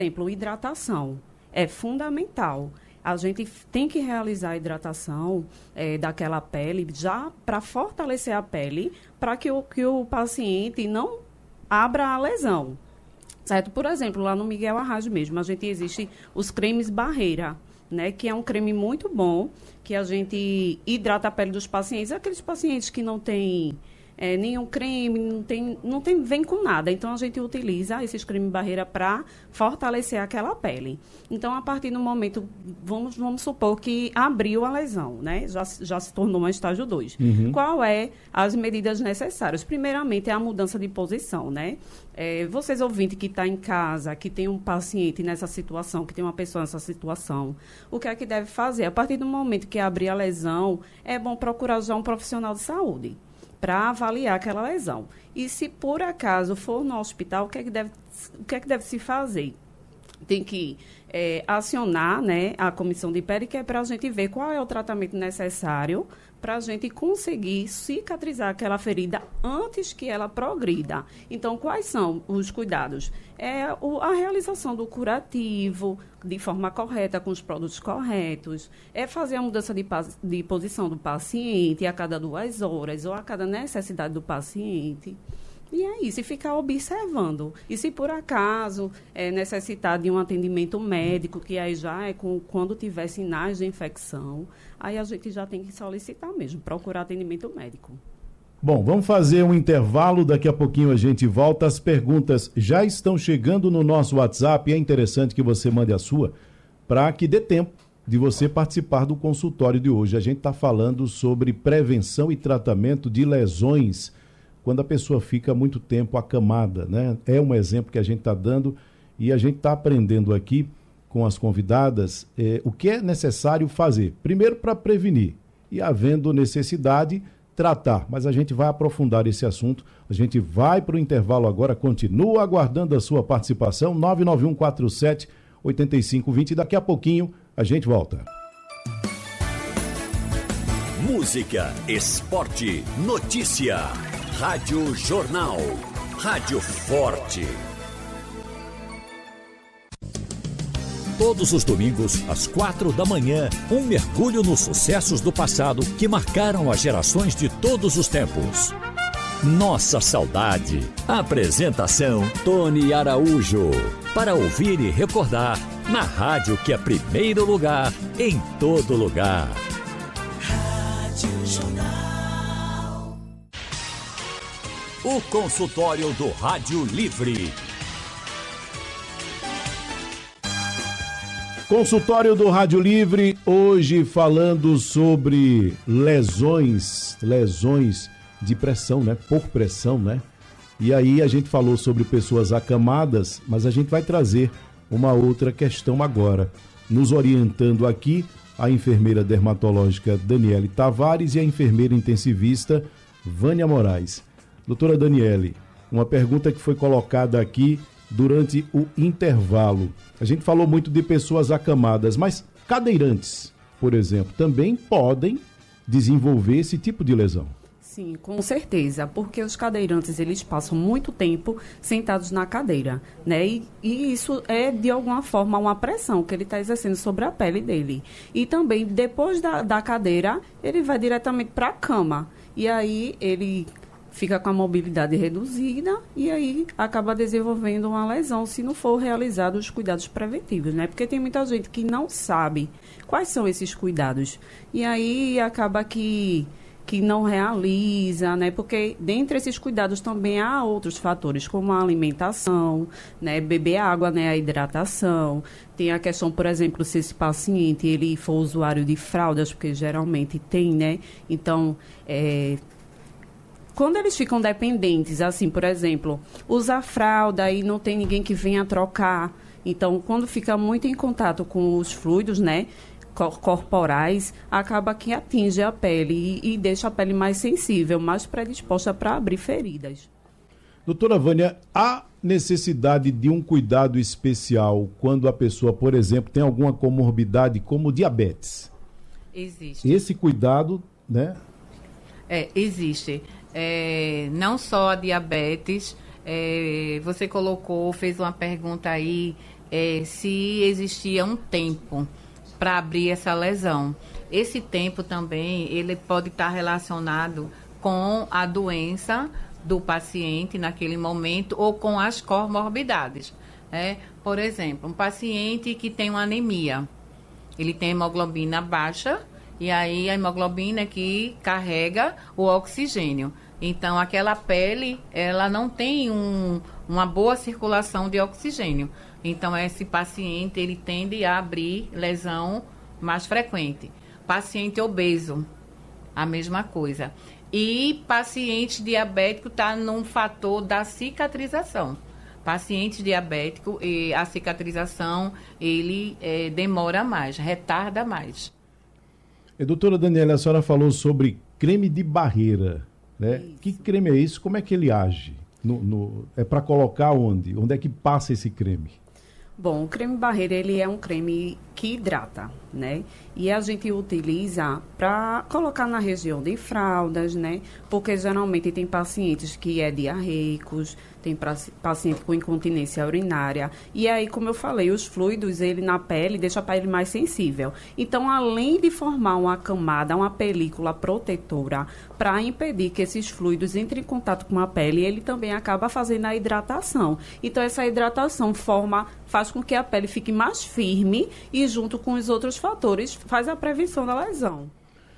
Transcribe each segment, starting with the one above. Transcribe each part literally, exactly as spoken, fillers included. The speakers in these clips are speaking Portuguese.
exemplo, hidratação é fundamental. A gente tem que realizar a hidratação é, daquela pele já para fortalecer a pele, para que o, que o paciente não abra a lesão. Certo? Por exemplo, lá no Miguel Arraes mesmo, a gente existe os cremes barreira, né, que é um creme muito bom, que a gente hidrata a pele dos pacientes, aqueles pacientes que não têm é, nenhum creme, não tem, não tem, vem com nada. Então, a gente utiliza esses cremes barreira para fortalecer aquela pele. Então, a partir do momento, vamos, vamos supor que abriu a lesão, né? Já, já se tornou um estágio dois. Uhum. Qual é as medidas necessárias? Primeiramente, é a mudança de posição, né? É, vocês ouvintes que estão tá em casa, que tem um paciente nessa situação, que tem uma pessoa nessa situação, o que é que deve fazer? A partir do momento que abrir a lesão, é bom procurar já um profissional de saúde para avaliar aquela lesão. E se por acaso for no hospital, o que é que deve, o que é que deve se fazer? Tem que é, acionar, né, a comissão de pele, que é para a gente ver qual é o tratamento necessário para a gente conseguir cicatrizar aquela ferida antes que ela progrida. Então, quais são os cuidados? É o, a realização do curativo de forma correta, com os produtos corretos, é fazer a mudança de, de posição do paciente a cada duas horas ou a cada necessidade do paciente. E é isso, e ficar observando. E se por acaso é, necessitar de um atendimento médico, que aí já é com, quando tiver sinais de infecção, aí a gente já tem que solicitar mesmo, procurar atendimento médico. Bom, vamos fazer um intervalo, daqui a pouquinho a gente volta. As perguntas já estão chegando no nosso WhatsApp, é interessante que você mande a sua, para que dê tempo de você participar do consultório de hoje. A gente está falando sobre prevenção e tratamento de lesões quando a pessoa fica muito tempo acamada, né? É um exemplo que a gente está dando e a gente está aprendendo aqui com as convidadas eh, o que é necessário fazer. Primeiro, para prevenir e, havendo necessidade, tratar. Mas a gente vai aprofundar esse assunto. A gente vai para o intervalo agora, continua aguardando a sua participação, nove nove um quatro sete oito cinco dois zero. Daqui a pouquinho a gente volta. Música, esporte, notícia. Rádio Jornal. Rádio Forte. Todos os domingos, às quatro da manhã, um mergulho nos sucessos do passado que marcaram as gerações de todos os tempos. Nossa Saudade. Apresentação, Tony Araújo. Para ouvir e recordar, na rádio que é primeiro lugar, em todo lugar. Rádio Jornal. O consultório do Rádio Livre. Consultório do Rádio Livre, hoje falando sobre lesões, lesões de pressão, né? Por pressão, né? E aí a gente falou sobre pessoas acamadas, mas a gente vai trazer uma outra questão agora. Nos orientando aqui, a enfermeira dermatológica Daniele Tavares e a enfermeira intensivista Vânia Moraes. Doutora Daniele, uma pergunta que foi colocada aqui durante o intervalo. A gente falou muito de pessoas acamadas, mas cadeirantes, por exemplo, também podem desenvolver esse tipo de lesão? Sim, com certeza, porque os cadeirantes, eles passam muito tempo sentados na cadeira, né? E, e isso é, de alguma forma, uma pressão que ele está exercendo sobre a pele dele. E também, depois da, da cadeira, ele vai diretamente para a cama. E aí, ele fica com a mobilidade reduzida e aí acaba desenvolvendo uma lesão se não for realizado os cuidados preventivos, né? Porque tem muita gente que não sabe quais são esses cuidados. E aí acaba que, que não realiza, né? Porque dentre esses cuidados também há outros fatores, como a alimentação, né? Beber água, né? A hidratação. Tem a questão, por exemplo, se esse paciente ele for usuário de fraldas, porque geralmente tem, né? Então, é... quando eles ficam dependentes, assim, por exemplo, usar fralda e não tem ninguém que venha trocar. Então, quando fica muito em contato com os fluidos, né, corporais, acaba que atinge a pele e, e deixa a pele mais sensível, mais predisposta para abrir feridas. Doutora Vânia, há necessidade de um cuidado especial quando a pessoa, por exemplo, tem alguma comorbidade como diabetes? Existe. Esse cuidado, né? É, existe. É, não só a diabetes, é, você colocou, fez uma pergunta aí é, se existia um tempo para abrir essa lesão. Esse tempo também, ele pode estar relacionado com a doença do paciente naquele momento ou com as comorbidades. Né? Por exemplo, um paciente que tem uma anemia, ele tem hemoglobina baixa, e aí a hemoglobina é que carrega o oxigênio. Então, aquela pele, ela não tem um, uma boa circulação de oxigênio. Então, esse paciente, ele tende a abrir lesão mais frequente. Paciente obeso, a mesma coisa. E paciente diabético está num fator da cicatrização. Paciente diabético, e a cicatrização, ele é, demora mais, retarda mais. E, doutora Daniela, a senhora falou sobre creme de barreira, né? Que creme é isso? Como é que ele age? No, no, é para colocar onde? Onde é que passa esse creme? Bom, o creme barreira, ele é um creme que hidrata, né? E a gente utiliza para colocar na região de fraldas, né? Porque geralmente tem pacientes que é diarreicos, tem paciente com incontinência urinária. E aí, como eu falei, os fluidos, ele na pele, deixa a pele mais sensível. Então, além de formar uma camada, uma película protetora, para impedir que esses fluidos entrem em contato com a pele, ele também acaba fazendo a hidratação. Então, essa hidratação forma, faz com que a pele fique mais firme e, junto com os outros fatores, faz a prevenção da lesão.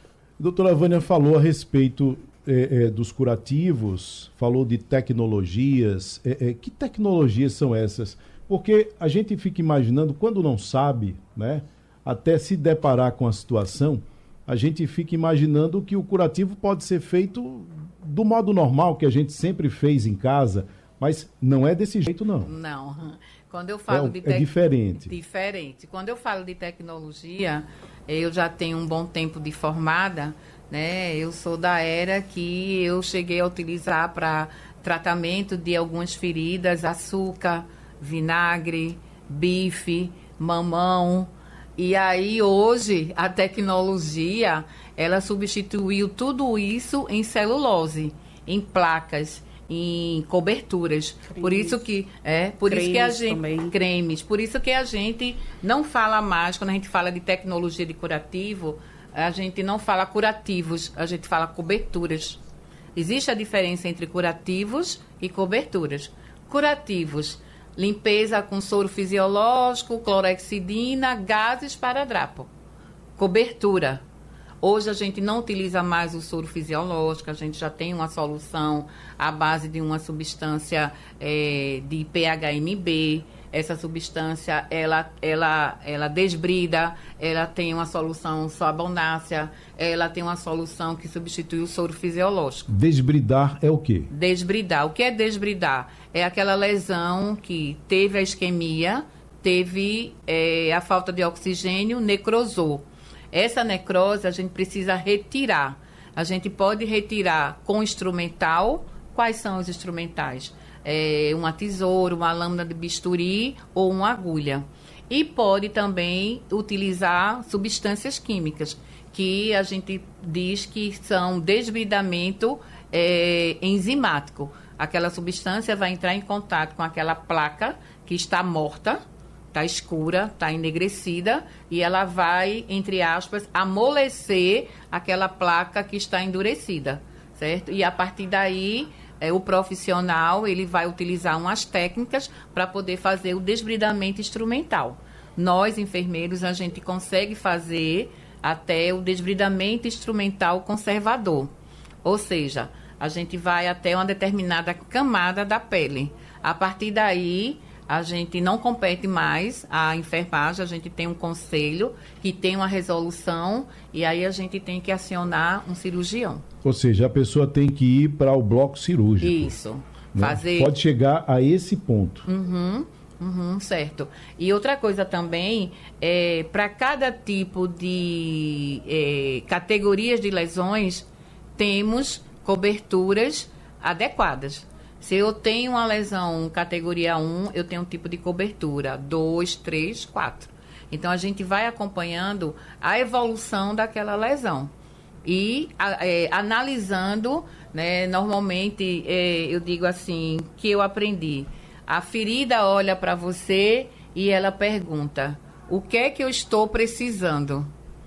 A doutora Vânia falou a respeito é, é, dos curativos, falou de tecnologias. É, é, que tecnologias são essas? Porque a gente fica imaginando, quando não sabe, né, até se deparar com a situação, a gente fica imaginando que o curativo pode ser feito do modo normal, que a gente sempre fez em casa, mas não é desse jeito, não. Não. Quando eu falo é, de é tec... diferente. Diferente. Quando eu falo de tecnologia, eu já tenho um bom tempo de formada, né? Eu sou da era que eu cheguei a utilizar para tratamento de algumas feridas, açúcar, vinagre, bife, mamão. E aí, hoje, a tecnologia, ela substituiu tudo isso em celulose, em placas, em coberturas. Cremes. Por isso que é, por cremes isso que a gente também. cremes, por isso que a gente não fala mais, quando a gente fala de tecnologia de curativo, a gente não fala curativos, a gente fala coberturas. Existe a diferença entre curativos e coberturas. Curativos, limpeza com soro fisiológico, clorexidina, gases esparadrapo. Cobertura. Hoje a gente não utiliza mais o soro fisiológico, a gente já tem uma solução à base de uma substância é, de P H M B. Essa substância, ela, ela, ela desbrida, ela tem uma solução suabonácea, ela tem uma solução que substitui o soro fisiológico. Desbridar é o quê? Desbridar. O que é desbridar? É aquela lesão que teve a isquemia, teve é, a falta de oxigênio, necrosou. Essa necrose a gente precisa retirar. A gente pode retirar com instrumental. Quais são os instrumentais? É, uma tesoura, uma lâmina de bisturi ou uma agulha. E pode também utilizar substâncias químicas, que a gente diz que são desbridamento é, enzimático. Aquela substância vai entrar em contato com aquela placa que está morta, está escura, está enegrecida, e ela vai, entre aspas, amolecer aquela placa que está endurecida, certo? E a partir daí, é, o profissional, ele vai utilizar umas técnicas para poder fazer o desbridamento instrumental. Nós, enfermeiros, a gente consegue fazer até o desbridamento instrumental conservador. Ou seja, a gente vai até uma determinada camada da pele. A partir daí, a gente não compete mais a enfermagem, a gente tem um conselho que tem uma resolução e aí a gente tem que acionar um cirurgião. Ou seja, a pessoa tem que ir para o bloco cirúrgico. Isso. Né? Fazer... Pode chegar a esse ponto. Uhum, uhum, certo. E outra coisa também, é, para cada tipo de é, categorias de lesões, temos coberturas adequadas. Se eu tenho uma lesão categoria um, eu tenho um tipo de cobertura, dois, três, quatro. Então, a gente vai acompanhando a evolução daquela lesão. E é, analisando, né, normalmente, é, eu digo assim, que eu aprendi. A ferida olha para você e ela pergunta, o que é que eu estou precisando?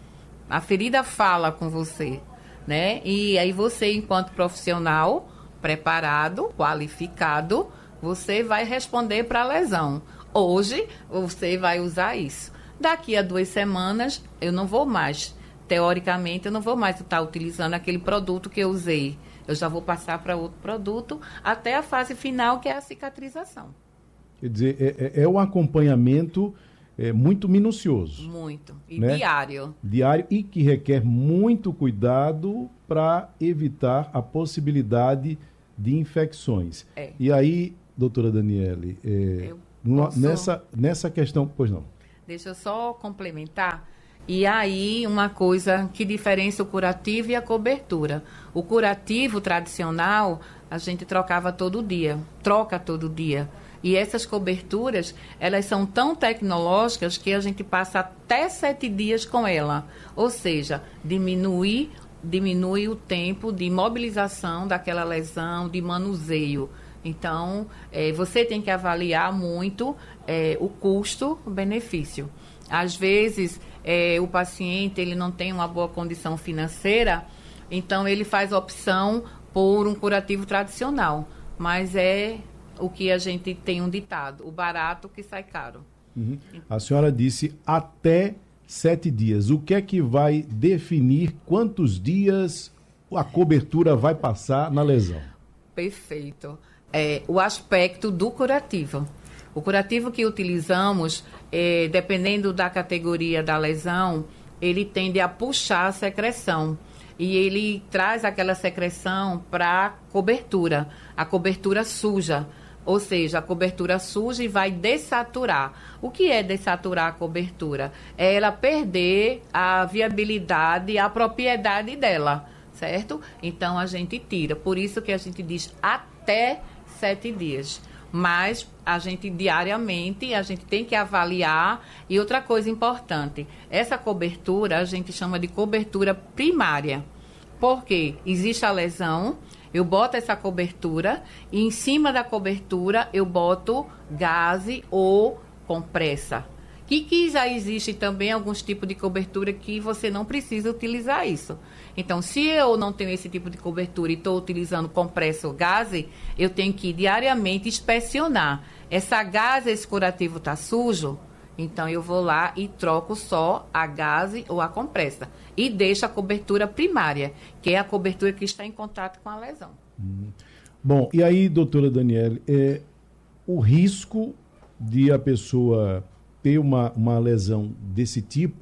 A ferida fala com você, né? E aí você, enquanto profissional, preparado, qualificado, você vai responder para a lesão. Hoje, você vai usar isso. Daqui a duas semanas, eu não vou mais. Teoricamente, eu não vou mais estar utilizando aquele produto que eu usei. Eu já vou passar para outro produto até a fase final, que é a cicatrização. Quer dizer, é, é, é um acompanhamento é, muito minucioso. Muito. E né? diário. Diário e que requer muito cuidado para evitar a possibilidade de infecções. É. E aí, doutora Daniele, é, posso... nessa, nessa questão... Pois não. Deixa eu só complementar. E aí, uma coisa que diferencia o curativo e a cobertura. O curativo tradicional, a gente trocava todo dia, troca todo dia. E essas coberturas, elas são tão tecnológicas que a gente passa até sete dias com ela. Ou seja, diminui, diminui o tempo de mobilização daquela lesão, de manuseio. Então, é, você tem que avaliar muito é, o custo-benefício. Às vezes, é, o paciente ele não tem uma boa condição financeira, então ele faz opção por um curativo tradicional. Mas é o que a gente tem um ditado, o barato que sai caro. Uhum. A senhora disse até sete dias. O que é que vai definir quantos dias a cobertura vai passar na lesão? Perfeito. É, o aspecto do curativo. O curativo que utilizamos, é, dependendo da categoria da lesão, ele tende a puxar a secreção. E ele traz aquela secreção para a cobertura, a cobertura suja. Ou seja, a cobertura suja e vai dessaturar. O que é dessaturar a cobertura? É ela perder a viabilidade, a propriedade dela, certo? Então, a gente tira. Por isso que a gente diz até sete dias. Mas a gente diariamente, a gente tem que avaliar. E outra coisa importante, essa cobertura a gente chama de cobertura primária. Porque existe a lesão, eu boto essa cobertura e em cima da cobertura eu boto gaze ou compressa. Que, que já existe também alguns tipos de cobertura que você não precisa utilizar isso. Então, se eu não tenho esse tipo de cobertura e estou utilizando compressa ou gaze, eu tenho que diariamente inspecionar. Essa gaze, esse curativo está sujo, então eu vou lá e troco só a gaze ou a compressa. E deixo a cobertura primária, que é a cobertura que está em contato com a lesão. Hum. Bom, e aí, doutora Daniele, é, o risco de a pessoa ter uma, uma lesão desse tipo,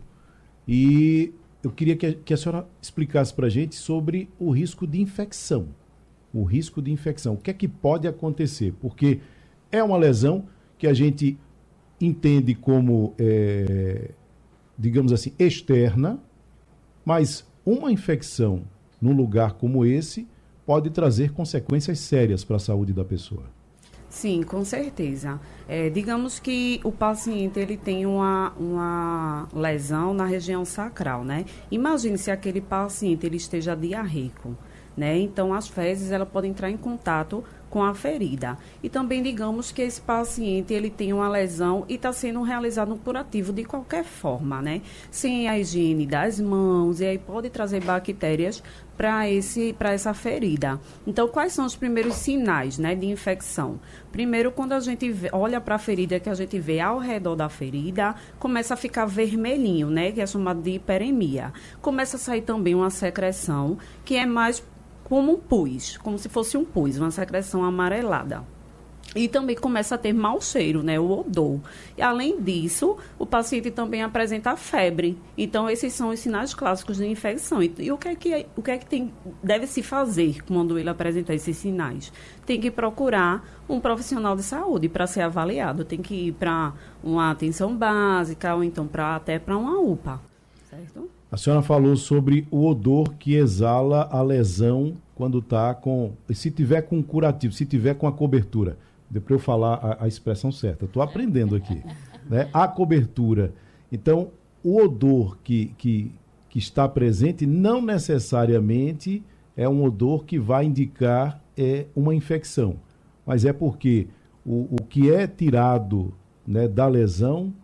e eu queria que a, que a senhora explicasse para a gente sobre o risco de infecção. O risco de infecção. O que é que pode acontecer? Porque é uma lesão que a gente entende como, é, digamos assim, externa, mas uma infecção num lugar como esse pode trazer consequências sérias para a saúde da pessoa. Sim, com certeza. É, digamos que o paciente ele tem uma, uma lesão na região sacral, né? Imagine se aquele paciente ele esteja diarreico, né? Então, as fezes ela podem entrar em contato com a ferida. E também digamos que esse paciente ele tem uma lesão e está sendo realizado um curativo de qualquer forma, né? Sem a higiene das mãos, e aí pode trazer bactérias para esse para essa ferida. Então, quais são os primeiros sinais, né, de infecção? Primeiro, quando a gente vê, olha para a ferida, que a gente vê ao redor da ferida, começa a ficar vermelhinho, né, que é chamado de hiperemia. Começa a sair também uma secreção que é mais como um pus, como se fosse um pus, uma secreção amarelada. E também começa a ter mau cheiro, né, o odor. E, além disso, o paciente também apresenta febre. Então, esses são os sinais clássicos de infecção. E, e o que é que, o que, é que tem, deve se fazer quando ele apresenta esses sinais? Tem que procurar um profissional de saúde para ser avaliado. Tem que ir para uma atenção básica ou então pra, até para uma U P A. Certo? A senhora falou sobre o odor que exala a lesão quando está com... Se tiver com curativo, se tiver com a cobertura. Deu para eu falar a, a expressão certa. Estou aprendendo aqui. Né? A cobertura. Então, o odor que, que, que está presente não necessariamente é um odor que vai indicar é, uma infecção. Mas é porque o, o que é tirado né, da lesão